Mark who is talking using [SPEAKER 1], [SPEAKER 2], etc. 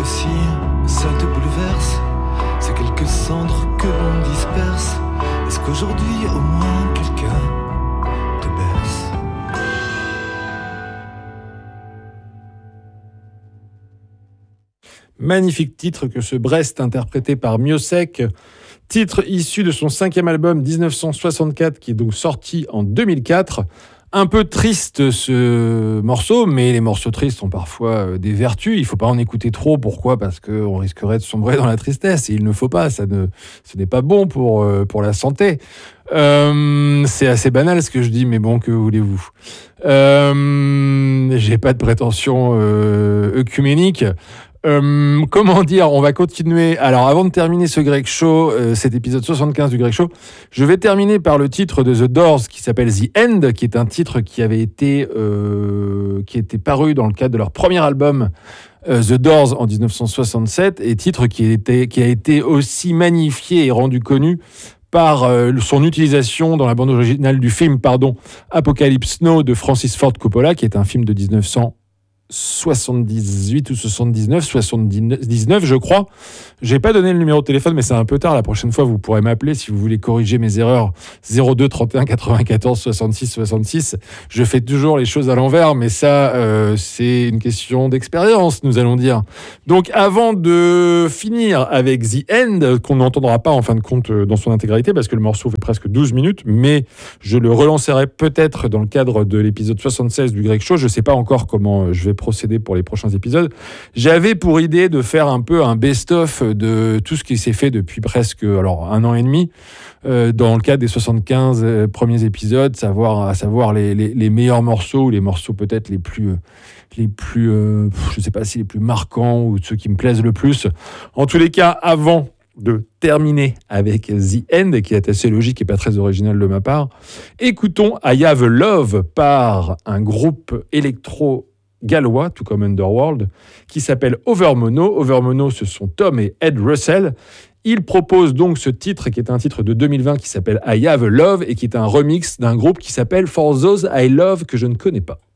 [SPEAKER 1] aussi, ça te bouleverse. Ces quelques cendres que l'on disperse. Est-ce qu'aujourd'hui au moins quelqu'un te berce?
[SPEAKER 2] Magnifique titre que ce Brest interprété par Miossec. Titre issu de son 5e album 1964 qui est donc sorti en 2004. Un peu triste ce morceau, mais les morceaux tristes ont parfois des vertus. Il ne faut pas en écouter trop. Pourquoi ? Parce qu'on risquerait de sombrer dans la tristesse. Et il ne faut pas. Ce n'est pas bon pour la santé. C'est assez banal ce que je dis, mais bon, que voulez-vous ? J'ai pas de prétention œcuménique. Comment dire, on va continuer. Alors avant de terminer ce Greg Show, cet épisode 75 du Greg Show, je vais terminer par le titre de The Doors qui s'appelle The End, qui est un titre qui était paru dans le cadre de leur premier album The Doors en 1967, et titre qui a été aussi magnifié et rendu connu par son utilisation dans la bande originale du film Apocalypse Now de Francis Ford Coppola, qui est un film de 1978 ou 79 je crois. J'ai pas donné le numéro de téléphone, mais c'est un peu tard. La prochaine fois, vous pourrez m'appeler si vous voulez corriger mes erreurs. 02 31 94 66 66. Je fais toujours les choses à l'envers, mais ça, c'est une question d'expérience, nous allons dire. Donc, avant de finir avec The End, qu'on n'entendra pas en fin de compte dans son intégralité, parce que le morceau fait presque 12 minutes, mais je le relancerai peut-être dans le cadre de l'épisode 76 du Greg Show. Je sais pas encore comment je vais procéder pour les prochains épisodes. J'avais pour idée de faire un peu un best-of de tout ce qui s'est fait depuis presque un an et demi dans le cadre des 75 premiers épisodes, à savoir les meilleurs morceaux, ou les morceaux peut-être les plus je sais pas si les plus marquants ou ceux qui me plaisent le plus. En tous les cas, avant de terminer avec The End, qui est assez logique et pas très original de ma part, écoutons I Have a Love par un groupe électro gallois, tout comme Underworld, qui s'appelle Overmono. Overmono, ce sont Tom et Ed Russell. Ils proposent donc ce titre, qui est un titre de 2020, qui s'appelle I Have a Love, et qui est un remix d'un groupe qui s'appelle For Those I Love, que je ne connais pas.